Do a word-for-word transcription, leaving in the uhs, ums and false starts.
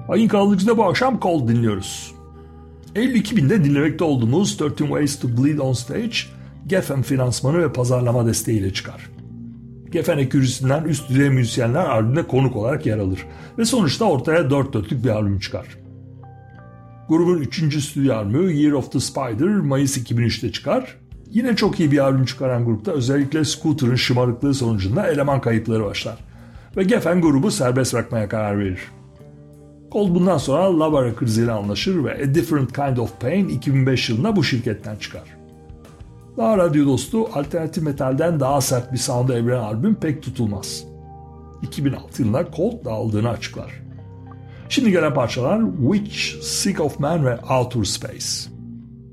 Ayın kalıcıda bu akşam Cold dinliyoruz. Eylül iki binde dinlemekte olduğumuz on üç Ways to Bleed on Stage, Geffen finansmanı ve pazarlama desteğiyle çıkar. Geffen ekürisinden üst düzey müzisyenler albümde konuk olarak yer alır ve sonuçta ortaya dört dörtlük bir albüm çıkar. Grubun üçüncü stüdyo albümü Year of the Spider Mayıs iki bin üçte çıkar. Yine çok iyi bir albüm çıkaran grupta özellikle Scooter'ın şımarıklığı sonucunda eleman kayıpları başlar ve Geffen grubu serbest bırakmaya karar verir. Cold bundan sonra Lava Records ile anlaşır ve A Different Kind of Pain iki bin beş yılında bu şirketten çıkar. Daha radyo dostu alternatif metalden daha sert bir sound'a evrilen albüm pek tutulmaz. iki bin altı yılında Cold dağıldığını açıklar. Şimdi gelen parçalar Witch, Sick of Man ve Outer Space.